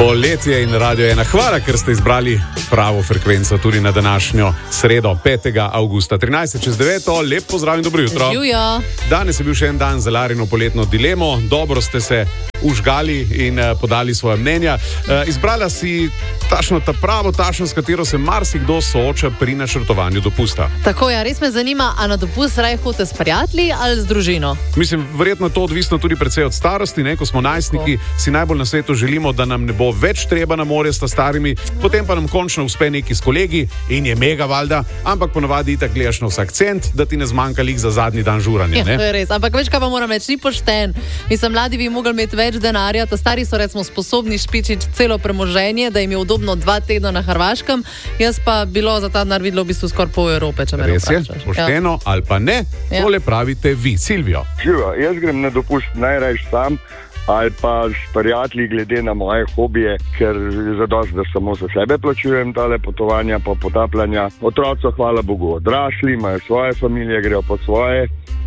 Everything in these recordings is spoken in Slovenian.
Poletje in Radio 1. Hvala, ker ste izbrali pravo frekvenco tudi na današnjo sredo, 5. avgusta, 13:09. Lep pozdrav in dobro jutro. Živijo. Danes je bil še en dan za Larino poletno dilemo. Dobro ste se užgali in podali svoje mnenja. Izbrala si ta pravo tašno, s katero se marsikdo sooča pri načrtovanju dopusta. Tako je, res me zanima, a na dopust raje hodite s prijatelji ali z družino? Mislim, verjetno to odvisno tudi precej od starosti, ne? Ko smo najstniki, si najbolj na svetu želimo, da nam ne bo več treba na morje sta starimi, potem pa nam končno uspe neki s kolegi in je mega valjda, ampak ponavadi itak gledaš na vsak cent, da ti ne zmanjka lik za zadnji dan žuranja. Ja, to je res, ampak veš, kaj pa moram reči, ni pošten. Mislim, mladi bi mogli imeti več denarja, ta stari so recimo sposobni špičiti celo premoženje, da jim je udobno 2 tedna na Hrvaškem, jaz pa bilo za ta denar videlo v bistvu skoraj pol Evrope, če me vprašaš. Res je, pošteno ali pa ne, tole pravite vi, Silvijo. Živa, jaz grem na dopust najrajš sam ali pa s prijatelji glede na moje hobije, ker je zadosti, da samo za sebe plačujem tale potovanja, pa potapljanja. Otroci, hvala Bogu, odrasli, imajo svoje familije, grejo po svoje.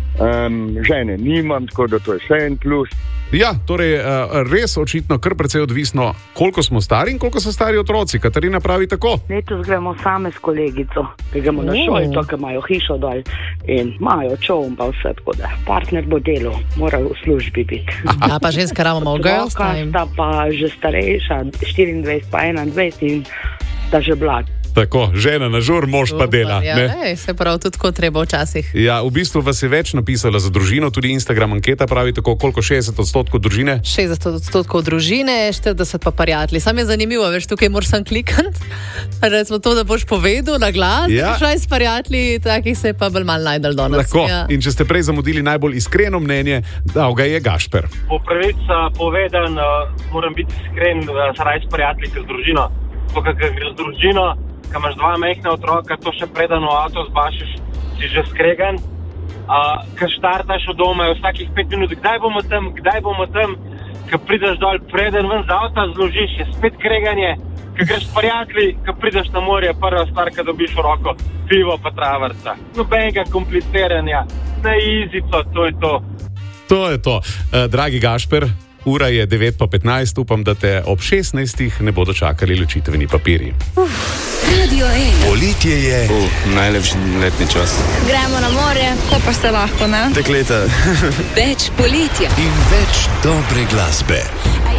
Žene nimam, tako da to je še en plus. Ja, torej res očitno kar precej odvisno, koliko smo stari in koliko so stari otroci. Katarina pravi tako. Letos gremo same s kolegico, ki gremo na šolo, to, ki imajo hišo dol in imajo čovn pa vse, tako da partner bo delal, mora v službi biti. A pa ženska ramo malo girls time. Sta pa že starejša, 24 pa 21 in sta že mlad. Tako, žena na žur, mož pa dela. Ja, se pravi, tudi tako treba včasih. Ja, v bistvu vas je več napisala za družino, tudi Instagram anketa pravi tako, koliko 60% družine? 60% družine, 40% pa prijatelji. Sam je zanimivo, veš, tukaj moraš sam klikati, recimo to, da boš povedal na glas, šaj s prijatelji, takih se je pa bolj malo najdel danes. Tako, in če ste prej zamudili najbolj iskreno mnenje, dal ga je Gašper. Po pravici povedan, moram biti iskren, da se raj s prijatelji, ker z družino. To, ker gre z družino, ko imaš 2 majhna otroka, to še preden v avto zbašiš, si že skregan. Ko štartaš od doma, je vsakih 5 minut, kdaj bomo tam, ko prideš dol, preden ven z avta zložiš, je spet kreganje. Ko greš s prijatelji, ko prideš na morje, prva stvar, ko dobiš v roko, pivo pa travrca. Nobenega kompliciranja, na izico, to je to. To je to. Dragi Gašper, ura je 9:15, upam, da te ob 16 ne bodo čakali ločitveni papirji. Radio 1. Poletje je najlepši letni čas. Gremo na morje, ko pa se lahko, ne? Dekleta. Več poletja. In več dobre glasbe.